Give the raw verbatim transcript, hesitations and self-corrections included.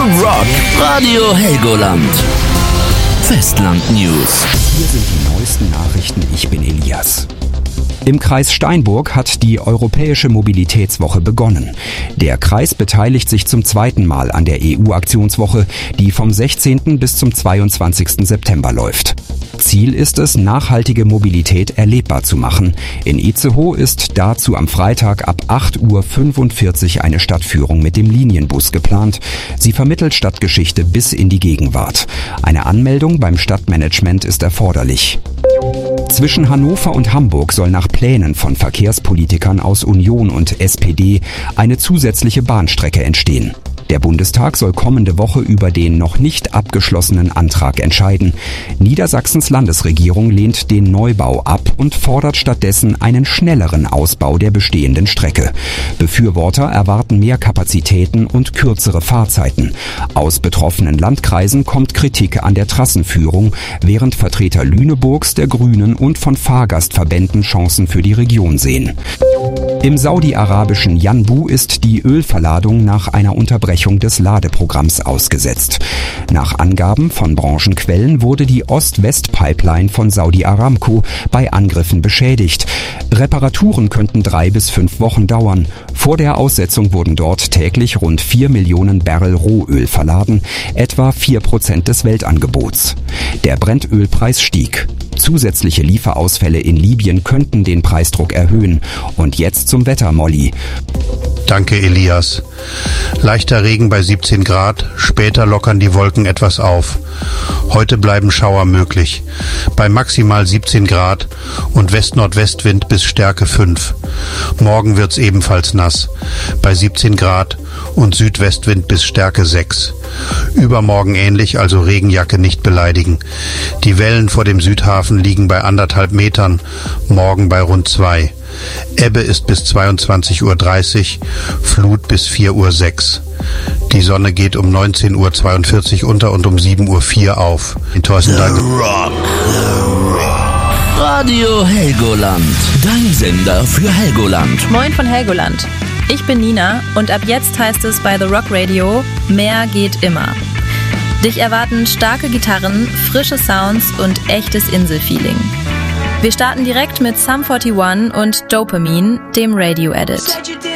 Rock Radio Helgoland. Festland News. Hier sind die neuesten Nachrichten. Ich bin Elias. Im Kreis Steinburg hat die Europäische Mobilitätswoche begonnen. Der Kreis beteiligt sich zum zweiten Mal an der E U-Aktionswoche, die vom sechzehnten bis zum zweiundzwanzigsten September läuft. Ziel ist es, nachhaltige Mobilität erlebbar zu machen. In Itzehoe ist dazu am Freitag ab acht Uhr fünfundvierzig eine Stadtführung mit dem Linienbus geplant. Sie vermittelt Stadtgeschichte bis in die Gegenwart. Eine Anmeldung beim Stadtmanagement ist erforderlich. Zwischen Hannover und Hamburg soll nach Plänen von Verkehrspolitikern aus Union und S P D eine zusätzliche Bahnstrecke entstehen. Der Bundestag soll kommende Woche über den noch nicht abgeschlossenen Antrag entscheiden. Niedersachsens Landesregierung lehnt den Neubau ab und fordert stattdessen einen schnelleren Ausbau der bestehenden Strecke. Befürworter erwarten mehr Kapazitäten und kürzere Fahrzeiten. Aus betroffenen Landkreisen kommt Kritik an der Trassenführung, während Vertreter Lüneburgs, der Grünen und von Fahrgastverbänden Chancen für die Region sehen. Im saudi-arabischen Yanbu ist die Ölverladung nach einer Unterbrechung des Ladeprogramms ausgesetzt. Nach Angaben von Branchenquellen wurde die Ost-West-Pipeline von Saudi Aramco bei Angriffen beschädigt. Reparaturen könnten drei bis fünf Wochen dauern. Vor der Aussetzung wurden dort täglich rund vier Millionen Barrel Rohöl verladen, etwa vier Prozent des Weltangebots. Der Brennölpreis stieg. Zusätzliche Lieferausfälle in Libyen könnten den Preisdruck erhöhen. Und jetzt zum Wetter, Molly. Danke, Elias. Leichter Regen bei siebzehn Grad, später lockern die Wolken etwas auf. Heute bleiben Schauer möglich. Bei maximal siebzehn Grad und West-Nordwestwind bis Stärke fünf. Morgen wird's ebenfalls nass. Bei siebzehn Grad und Südwestwind bis Stärke sechs. Übermorgen ähnlich, also Regenjacke nicht beleidigen. Die Wellen vor dem Südhafen liegen bei anderthalb Metern, morgen bei rund zwei. Ebbe ist bis zweiundzwanzig Uhr dreißig, Flut bis vier Uhr sechs. Die Sonne geht um neunzehn Uhr zweiundvierzig unter und um sieben Uhr vier auf. Thorsten, danke. Rock. Radio Helgoland. Dein Sender für Helgoland. Moin von Helgoland. Ich bin Nina und ab jetzt heißt es bei The Rock Radio, mehr geht immer. Dich erwarten starke Gitarren, frische Sounds und echtes Inselfeeling. Wir starten direkt mit Sum forty one und Dopamine, dem Radio-Edit.